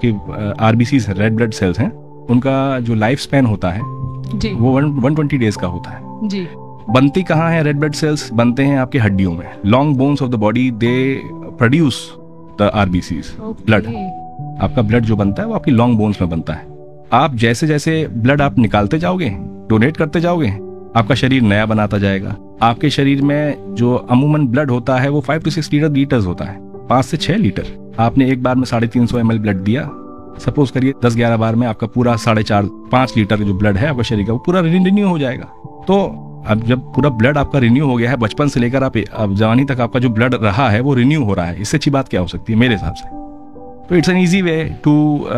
आपकी RBCs red blood cells हैं, उनका जो लाइफ स्पैन होता है जी वो 120 डेज का होता है। जी बनती कहाँ है रेड ब्लड सेल्स? बनते हैं आपकी हड्डियों में। Long bones of the body they produce the RBCs blood. आपका ब्लड जो बनता है वो आपकी लॉन्ग बोन्स में बनता है। आप जैसे जैसे ब्लड आप निकालते जाओगे, डोनेट करते जाओगे, आपका शरीर नया बनाता जाएगा। आपके शरीर में जो अमूमन ब्लड होता है वो 5 to 6 लीटर्स होता है, 5 से 6 लीटर। आपने एक बार में 350 ml ब्लड दिया, सपोज करिए 10-11 बार में आपका पूरा 4.5-5 लीटर जो ब्लड है आपका शरीर का वो पूरा रिन्यू हो जाएगा। तो अब जब पूरा ब्लड आपका रिन्यू हो गया है, बचपन से लेकर आप अब जवानी तक आपका जो ब्लड रहा है वो रिन्यू हो रहा है, इससे अच्छी बात क्या हो सकती है मेरे हिसाब से। तो it's an easy way to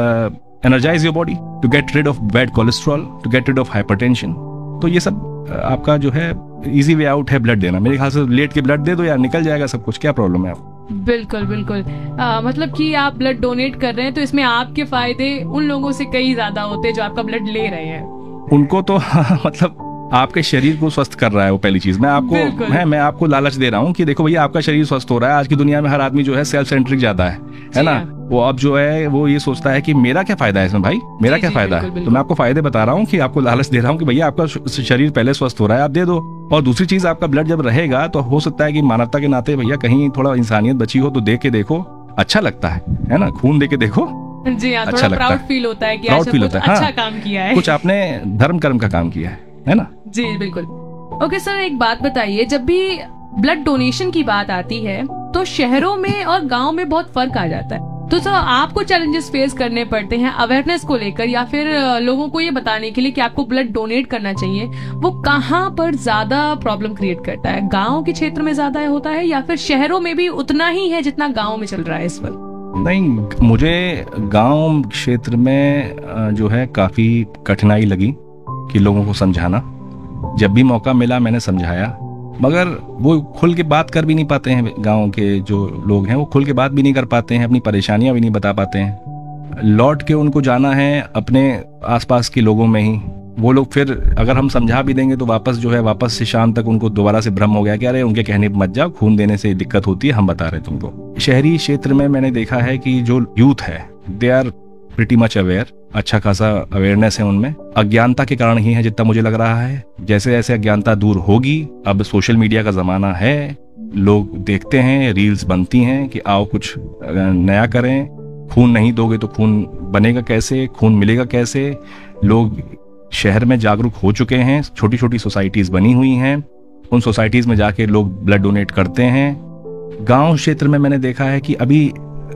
energise your body, to get rid of bad cholesterol, to get rid of hypertension. तो ये सब आपका जो है इजी वे आउट है ब्लड देना। मेरे ख्याल से लेट के ब्लड दे दो यार, निकल जाएगा सब कुछ, क्या प्रॉब्लम है आपको? बिल्कुल बिल्कुल। मतलब कि आप ब्लड डोनेट कर रहे हैं तो इसमें आपके फायदे उन लोगों से कई ज्यादा होते हैं जो आपका ब्लड ले रहे हैं। उनको तो मतलब आपके शरीर को स्वस्थ कर रहा है वो पहली चीज। मैं आपको लालच दे रहा हूँ कि देखो भैया आपका शरीर स्वस्थ हो रहा है। आज की दुनिया में हर आदमी जो है सेल्फ सेंट्रिक ज्यादा है ना। वो अब जो है वो ये सोचता है कि मेरा क्या फायदा है इसमें, भाई मेरा क्या फायदा है। तो मैं आपको फायदे बता रहा हूँ कि आपको लालच दे रहा हूँ कि भैया आपका शरीर पहले स्वस्थ हो रहा है, आप दे दो। और दूसरी चीज, आपका ब्लड जब रहेगा तो हो सकता है कि मानवता के नाते भैया कहीं थोड़ा इंसानियत बची हो तो दे के देखो, अच्छा लगता है ना। खून दे के देखो, जी हाँ, अच्छा लगता है, प्राउड फील होता है कि प्राउड फील होता है, अच्छा काम किया है, कुछ आपने धर्म कर्म का काम किया है ना। जी बिल्कुल। ओके सर, एक बात बताइए, जब भी ब्लड डोनेशन की बात आती है तो शहरों में और गांव में बहुत फर्क आ जाता है। तो सर आपको चैलेंजेस फेस करने पड़ते हैं अवेयरनेस को लेकर, या फिर लोगों को ये बताने के लिए कि आपको ब्लड डोनेट करना चाहिए, वो कहाँ पर ज्यादा प्रॉब्लम क्रिएट करता है? गाँव के क्षेत्र में ज्यादा होता है या फिर शहरों में भी उतना ही है जितना गाँव में चल रहा है इस वक्त? नहीं, मुझे गांव क्षेत्र में जो है काफी कठिनाई लगी कि लोगों को समझाना। जब भी मौका मिला मैंने समझाया, मगर वो खुल के बात कर भी नहीं पाते हैं। गांव के जो लोग हैं वो खुल के बात भी नहीं कर पाते हैं, अपनी परेशानियां भी नहीं बता पाते हैं। लौट के उनको जाना है अपने आसपास के लोगों में ही। वो लोग फिर अगर हम समझा भी देंगे तो वापस से शाम तक उनको दोबारा से भ्रम हो गया कि अरे उनके कहने पर मत जाओ, खून देने से दिक्कत होती है, हम बता रहे तुमको। शहरी क्षेत्र में मैंने देखा है कि जो यूथ है they are pretty much aware, अच्छा खासा अवेयरनेस है उनमें। अज्ञानता के कारण ही है जितना मुझे लग रहा है। जैसे जैसे अज्ञानता दूर होगी, अब सोशल मीडिया का जमाना है, लोग देखते हैं, रील्स बनती हैं कि आओ कुछ नया करें, खून नहीं दोगे तो खून बनेगा कैसे, खून मिलेगा कैसे। लोग शहर में जागरूक हो चुके हैं, छोटी छोटी सोसाइटीज बनी हुई हैं, उन सोसाइटीज में जाके लोग ब्लड डोनेट करते हैं। गांव क्षेत्र में मैंने देखा है कि अभी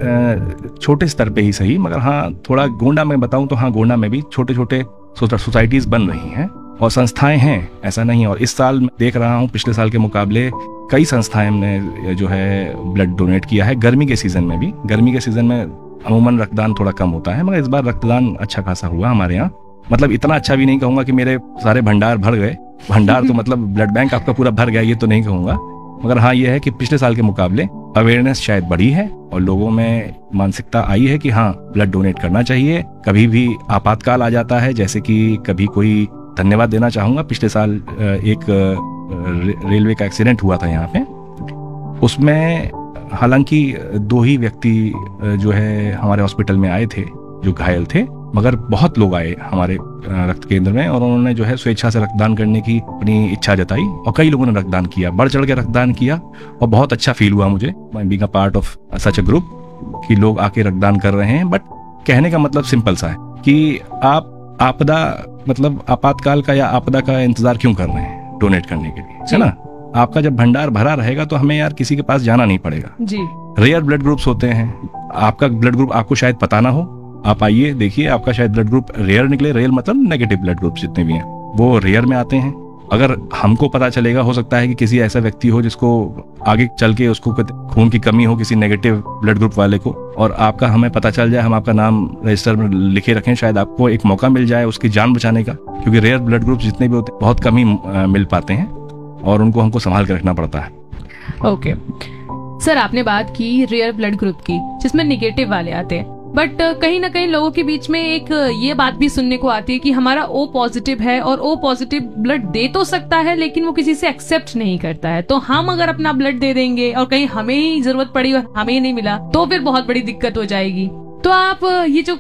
छोटे स्तर पे ही सही, मगर हाँ थोड़ा गोंडा में बताऊं तो हाँ गोंडा में भी छोटे छोटे सोसाइटीज बन रही हैं और संस्थाएं हैं, ऐसा नहीं। और इस साल मैं देख रहा हूँ पिछले साल के मुकाबले कई संस्थाएं ने जो है ब्लड डोनेट किया है। गर्मी के सीजन में भी, गर्मी के सीजन में अमूमन रक्तदान थोड़ा कम होता है, मगर इस बार रक्तदान अच्छा खासा हुआ हमारे यहाँ। मतलब इतना अच्छा भी नहीं कहूंगा कि मेरे सारे भंडार भर गए, भंडार तो मतलब ब्लड बैंक आपका पूरा भर गया ये तो नहीं कहूंगा, मगर हाँ ये है कि पिछले साल के मुकाबले अवेयरनेस शायद बढ़ी है और लोगों में मानसिकता आई है कि हाँ ब्लड डोनेट करना चाहिए। कभी भी आपातकाल आ जाता है, जैसे कि कभी कोई, धन्यवाद देना चाहूंगा, पिछले साल एक रेलवे का एक्सीडेंट हुआ था यहाँ पे, उसमें हालांकि 2 ही व्यक्ति जो है हमारे हॉस्पिटल में आए थे जो घायल थे, मगर बहुत लोग आए हमारे रक्त केंद्र में और उन्होंने जो है स्वेच्छा से रक्तदान करने की अपनी इच्छा जताई और कई लोगों ने रक्तदान किया, बढ़ चढ़ के रक्तदान किया और बहुत अच्छा फील हुआ मुझे, being a part of such a group, कि लोग आके रक्तदान कर रहे हैं। बट कहने का मतलब सिंपल सा है कि आप आपदा मतलब आपातकाल का या आपदा का इंतजार क्यों कर रहे हैं डोनेट करने के लिए, है ना। आपका जब भंडार भरा रहेगा तो हमें यार किसी के पास जाना नहीं पड़ेगा जी। रेयर ब्लड ग्रुप्स होते हैं, आपका ब्लड ग्रुप आपको शायद पता ना हो, आप आइए देखिए, आपका शायद ब्लड ग्रुप रेयर निकले। रेयर मतलब नेगेटिव ब्लड ग्रुप जितने भी हैं वो रेयर में आते हैं। अगर हमको पता चलेगा, हो सकता है कि किसी ऐसा व्यक्ति हो जिसको आगे चल के उसको खून की कमी हो, किसी नेगेटिव ब्लड ग्रुप वाले को, और आपका हमें पता चल जाए, हम आपका नाम रजिस्टर में लिखे रखें, शायद आपको एक मौका मिल जाए उसकी जान बचाने का, क्योंकि रेयर ब्लड ग्रुप जितने भी होते हैं बहुत कम ही मिल पाते हैं और उनको हमको संभाल के रखना पड़ता है। ओके सर, आपने बात की रेयर ब्लड ग्रुप की जिसमें निगेटिव वाले आते हैं, बट कहीं ना कहीं लोगों के बीच में एक ये बात भी सुनने को आती है कि हमारा O पॉजिटिव है और O पॉजिटिव ब्लड दे तो सकता है लेकिन वो किसी से एक्सेप्ट नहीं करता है, तो हम अगर अपना ब्लड दे देंगे और कहीं हमें ही जरूरत पड़ी और हमें नहीं मिला तो फिर बहुत बड़ी दिक्कत हो जाएगी। तो आप ये जो